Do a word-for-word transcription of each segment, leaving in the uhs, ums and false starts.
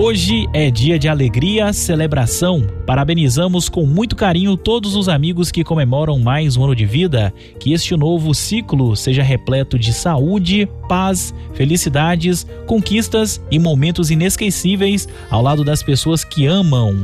Hoje é dia de alegria, celebração. Parabenizamos com muito carinho todos os amigos que comemoram mais um ano de vida. Que este novo ciclo seja repleto de saúde, paz, felicidades, conquistas e momentos inesquecíveis ao lado das pessoas que amam.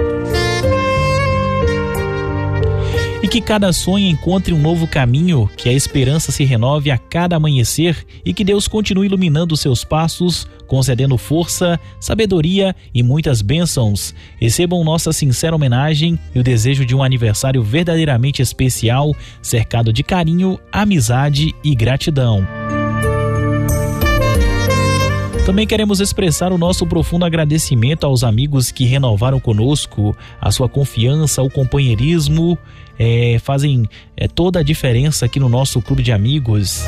E que cada sonho encontre um novo caminho, que a esperança se renove a cada amanhecer e que Deus continue iluminando seus passos, concedendo força, sabedoria e muitas bênçãos. Recebam nossa sincera homenagem e o desejo de um aniversário verdadeiramente especial, cercado de carinho, amizade e gratidão. Também queremos expressar o nosso profundo agradecimento aos amigos que renovaram conosco. A sua confiança, o companheirismo é, fazem é, toda a diferença aqui no nosso clube de amigos.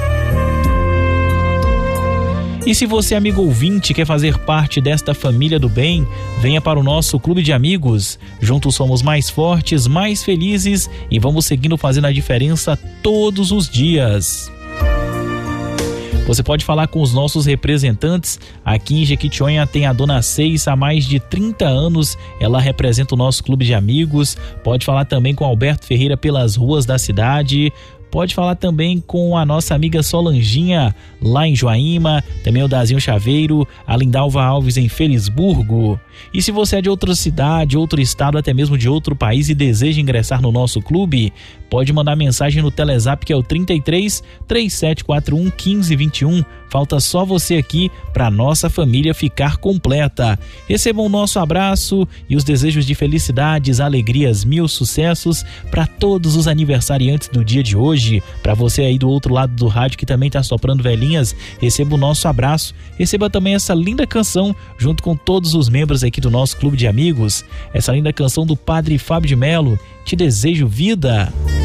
E se você, amigo ouvinte, quer fazer parte desta família do bem, venha para o nosso clube de amigos. Juntos somos mais fortes, mais felizes e vamos seguindo fazendo a diferença todos os dias. Você pode falar com os nossos representantes. Aqui em Jequitinhonha tem a Dona Seis há mais de trinta anos. Ela representa o nosso clube de amigos. Pode falar também com Alberto Ferreira pelas ruas da cidade. Pode falar também com a nossa amiga Solanginha, lá em Joaíma, também o Dazinho Chaveiro, a Lindalva Alves em Felisburgo. E se você é de outra cidade, outro estado, até mesmo de outro país e deseja ingressar no nosso clube, pode mandar mensagem no Telezap, que é o trinta e três, três sete quatro um, quinze vinte e um. Falta só você aqui para nossa família ficar completa. Recebam o nosso abraço e os desejos de felicidades, alegrias, mil sucessos para todos os aniversariantes do dia de hoje. Para você aí do outro lado do rádio que também está soprando velhinhas, receba o nosso abraço. Receba também essa linda canção junto com todos os membros aqui do nosso clube de amigos. Essa linda canção do Padre Fábio de Melo, Te Desejo Vida.